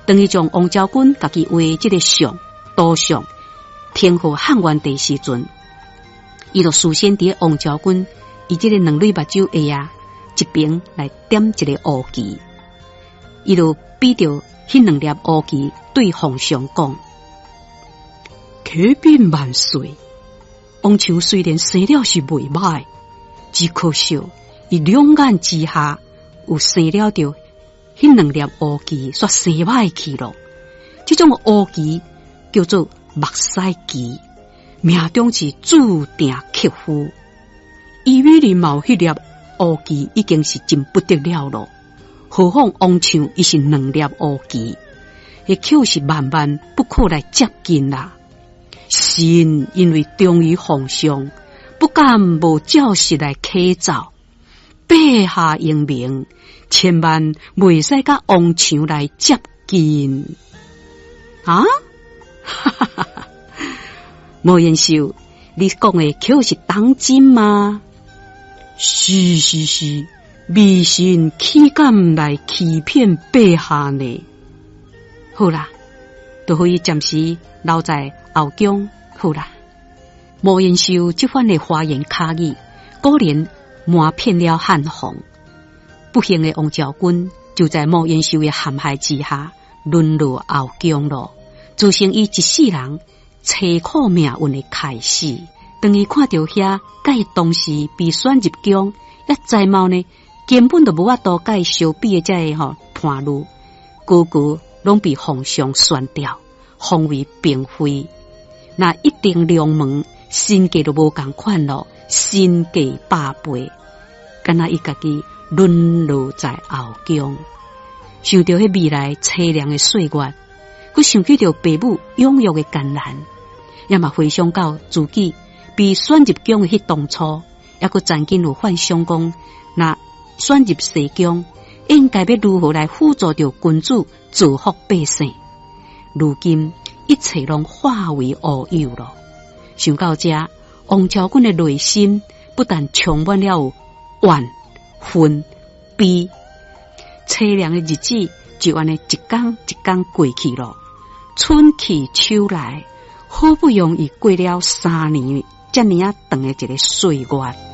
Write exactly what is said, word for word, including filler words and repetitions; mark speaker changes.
Speaker 1: 等于将王昭君家己画这个像图像天后汉元帝时阵，伊就事先伫王昭君伊这个两蕊目睭下啊一边来点一个乌旗，伊就比着迄两粒乌旗对皇上讲：启禀万岁，王朝虽然生了是袂歹，只可惜伊两眼之下有生了着迄两粒乌旗煞生歹去咯。这种乌旗叫做目屎旗，命中是注定克夫。伊美人毛迄粒乌旗已经是真不得了咯，何况王朝伊是两粒乌旗，迄口是万万不可来接近啦。神因为忠于皇上，不敢无照实来启奏，陛下英明，千万袂使甲王朝来接近啊！哈哈哈哈！莫言秀，你讲的口是当真吗？是是是，微臣岂敢来欺骗陛下呢？好啦，就可以暂时留在后宫。好啦，莫言秀这番的花言巧语，果然瞒骗了汉皇。不幸的王昭君就在莫言秀的陷害之下，沦落后宫了，造成伊一世人凄苦命运的开始。当伊看到遐甲当时被选入宫，一在貌呢，根本就无法度甲伊相比的这个吼叛路，个个拢被皇上选掉，封为嫔妃。那一定两门身价都无共款咯，身价百倍，敢若伊家己沦落在后宫。想到迄未来凄凉的岁月，佮想起着爸母养育的艰难，也嘛回想到自己被选入宫的迄当初，也佮曾经有幻想讲，那选入西宫，应该要如何来辅助着君主造福百姓。如今一切拢化为乌有了。想到这，王昭君的内心不但充满了怨、愤、悲，凄凉的日子就安尼一天一天过去了。春去秋来，好不容易过了三年，这么啊长的一个岁月。